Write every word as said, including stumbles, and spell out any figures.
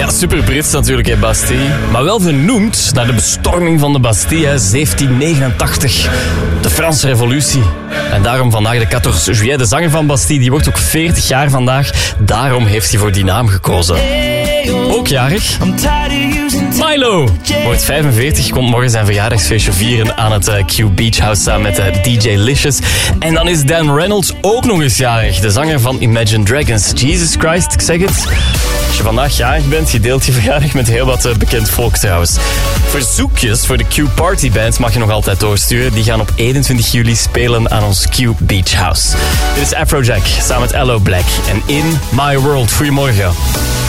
Super Brits natuurlijk, hè, Bastille. Maar wel vernoemd naar de bestorming van de Bastille, hè, zeventien negenentachtig. De Franse revolutie. En daarom vandaag de veertien juillet. De zanger van Bastille, die wordt ook veertig jaar vandaag. Daarom heeft hij voor die naam gekozen. Ook jarig. Milo wordt vijfenveertig, komt morgen zijn verjaardagsfeestje vieren aan het uh, Q Beach House samen met uh, D J Licious. En dan is Dan Reynolds ook nog eens jarig, de zanger van Imagine Dragons. Jesus Christ, ik zeg het. Als je vandaag jarig bent, je deelt je verjaardag met heel wat uh, bekend volk trouwens. Verzoekjes voor de Q Party Band mag je nog altijd doorsturen. Die gaan op eenentwintig juli spelen aan ons Q Beach House. Dit is Afrojack samen met Allo Black en In My World. Goedemorgen.